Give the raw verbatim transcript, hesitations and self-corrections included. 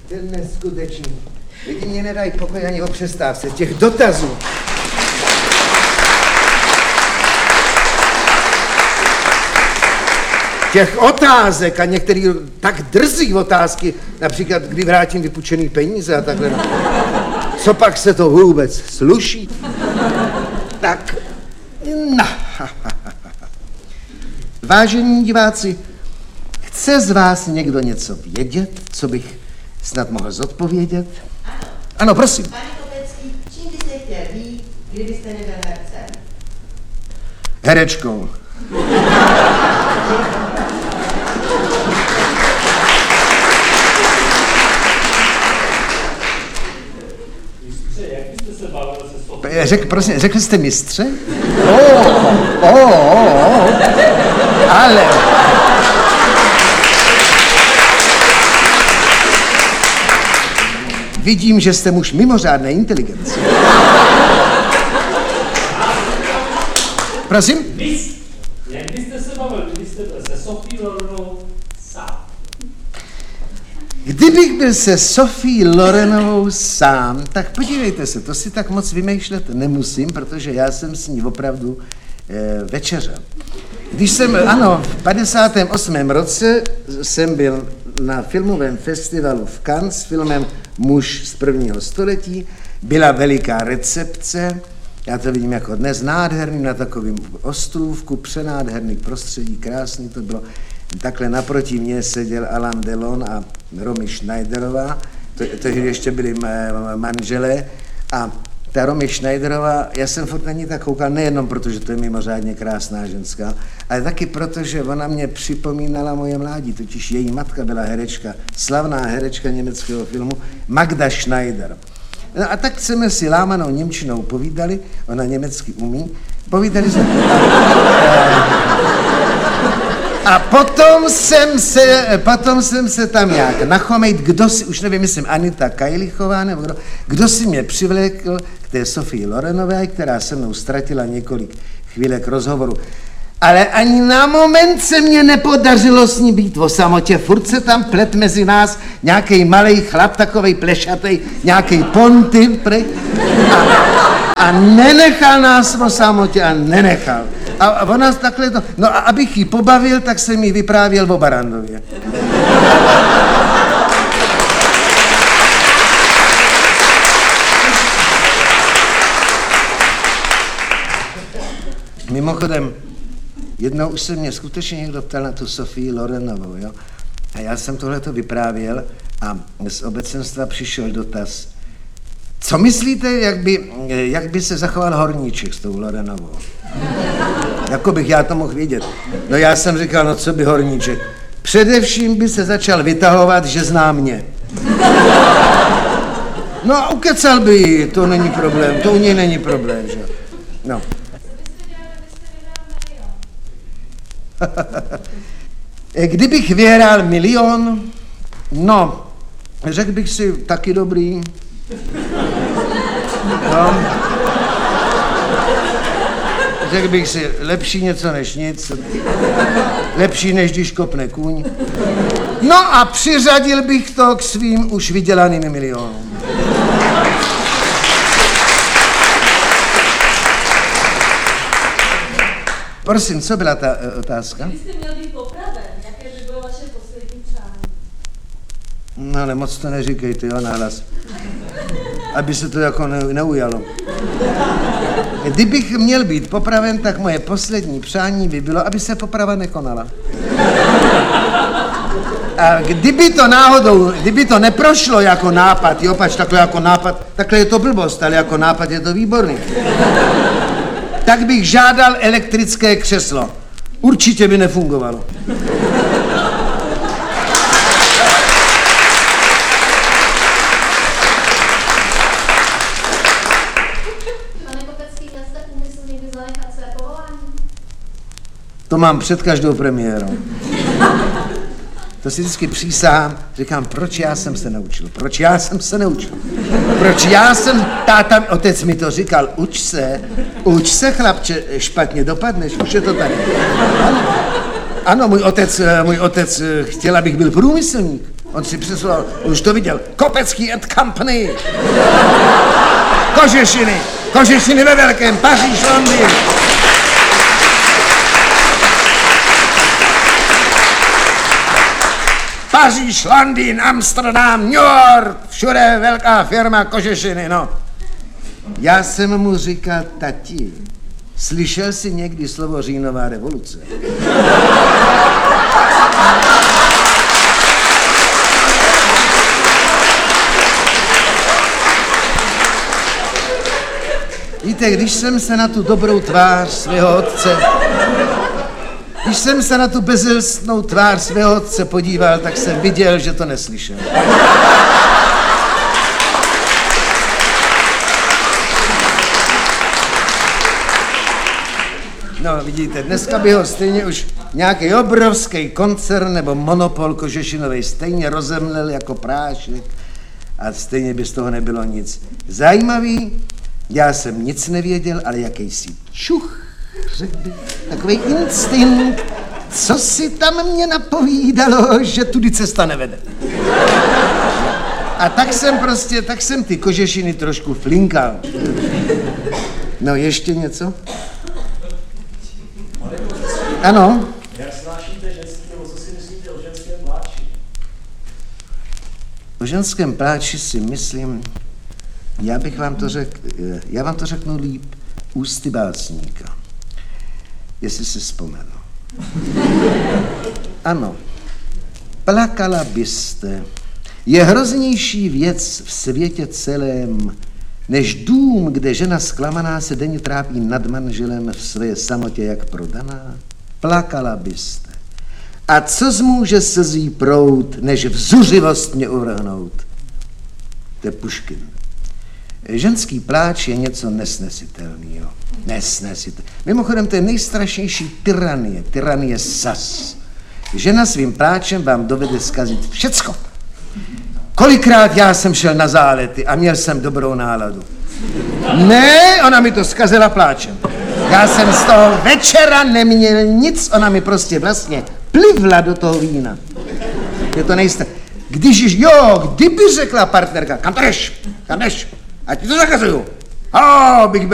Neskutečný. Lidi mě nedají pokoj ani o přestávce. Těch dotazů. Těch otázek a některý tak drzí otázky, například kdy vrátím vypůjčený peníze a takhle. Co pak se to vůbec sluší? Tak, no. Vážení diváci, chce z vás někdo něco vědět, co bych snad mohl zodpovědět? Ano. Ano, prosím. Pane Kopecký, čím byste chtěl být, kdybyste nebyl hercem? Herečkou. Řek, prosím, řekli jste mistře? Oh, oh, oh, oh. Ale... Vidím, že jste muž mimořádné inteligence. Prosím? Mis, jak byste se bavil, kdybyste byl se Sophie Lorenovou sám? Kdybych byl se Sophie Lorenovou sám, tak podívejte se, to si tak moc vymýšlet nemusím, protože já jsem s ní opravdu e, večeřel. Když jsem, ano, v padesátém osmém roce jsem byl na filmovém festivalu v Cannes s filmem Muž z prvního století, byla veliká recepce, já to vidím jako dnes, nádherný na takovém ostrůvku, přenádherný prostředí, krásný to bylo. Takhle naproti mně seděl Alain Delon a Romy Schneiderová, to, to ještě byli manželé a ta Romy Schneiderová, já jsem furt na ní tak koukal, nejenom proto, že to je mimořádně krásná ženská, ale taky proto, že ona mě připomínala moje mládí, totiž její matka byla herečka, slavná herečka německého filmu Magda Schneider. No a tak jsme si lámanou němčinou povídali, ona německy umí, povídali jsme... A potom jsem se, potom jsem se tam nějak nachomejt, kdo si, už nevím, myslím Anita Kajlichová, nebo kdo, kdo si mě přivlekl k té Sophie Lorenové, která se mnou ztratila několik chvílek rozhovoru. Ale ani na moment se mně nepodařilo s ní být o samotě, furt se tam plet mezi nás nějaký malej chlap, takovej plešatej, nějaký ponty, prej, a, a nenechal nás o samotě a nenechal. A ona takhle to... No a abych ji pobavil, tak jsem jí vyprávěl o Barandově. Mimochodem, jednou už se mě skutečně někdo ptal na tu Sophie Lorenovou, jo? A já jsem tohleto vyprávěl a z obecenstva přišel dotaz. Co myslíte, jak by, jak by se zachoval Horníček s tou Lorenovou? Jako bych já to mohl vědět. No já jsem říkal, no co by Horníček? Především by se začal vytahovat, že zná mě. No a ukecal by ji, to není problém, to u něj není problém, že? No. Kdybych vyhrál milion, no, řekl bych si, taky dobrý. No. Řekl bych si, lepší něco než nic, lepší než když kopne kůň. No a přiřadil bych to k svým už vydělaným milionům. Prosím, co byla ta uh, otázka? Kdybyste měl být popraven, jaké by bylo vaše poslední přání? No ale moc to neříkejte, jo, nahlas. Aby se to jako ne, neujalo. Kdybych měl být popraven, tak moje poslední přání by bylo, aby se poprava nekonala. A kdyby to náhodou, kdyby to neprošlo jako nápad, jo, pač takhle jako nápad, takhle je to blbost, ale jako nápad je to výborný. Tak bych žádal elektrické křeslo. Určitě by nefungovalo. Pane Kopecký, měl jste úmysl někdy zanechat své povolání? To mám před každou premiérou. To si vždycky přísahám, říkám, proč já jsem se neučil, proč já jsem se neučil, proč já jsem, táta, otec mi to říkal, uč se, uč se, chlapče, špatně dopadneš, už je to tady. Ano, ano můj otec, můj otec chtěl, abych byl průmyslník. On si přeslal, už to viděl, Kopecký and Company. Kožešiny, kožešiny ve velkém, Paříž, Londýn. Paříž, Londýn, Amsterdam, New York, všude velká firma kožešiny, no. Já jsem mu říkal, tati, slyšel jsi někdy slovo říjnová revoluce? Víte, když jsem se na tu dobrou tvář svého otce, když jsem se na tu bezelstnou tvář svého otce podíval, tak jsem viděl, že to neslyšel. No, vidíte, dneska by ho stejně už nějaký obrovský koncern nebo monopol kožešinovej stejně rozemlel jako prášek a stejně by z toho nebylo nic. Zajímavý, já jsem nic nevěděl, ale jakýsi čuch, řekl bych, takový instinkt, co si tam mě napovídalo, že tudy cesta nevede. A tak jsem prostě, tak jsem ty kožešiny trošku flinkal. No, ještě něco? Ano? Jak snášíte ženský, nebo co si myslíte o ženském pláči? O ženském pláči si myslím, já bych vám to řekl, já vám to řeknu líp ústy básníka, jestli si vzpomenu. Ano, plakala byste, je hroznější věc v světě celém, než dům, kde žena zklamaná se denně trápí nad manželem v své samotě jak prodaná. Plakala byste. A co zmůže slzí proud, než vzuřivost mě uvrhnout? To je Puškin. Ženský pláč je něco nesnesitelného. Nesnesitelného. Mimochodem, to je nejstrašnější tyranie. Tyranie sas. Žena svým pláčem vám dovede zkazit všecko. Kolikrát já jsem šel na zálety a měl jsem dobrou náladu. Ne, ona mi to zkazila pláčem. Já jsem z toho večera neměl nic, ona mi prostě vlastně plivla do toho vína. Je to nejisté. Když, jo, kdyby řekla partnerka, kam jdeš, kam jdeš, ať ti to zakazuju. Oh, bych byl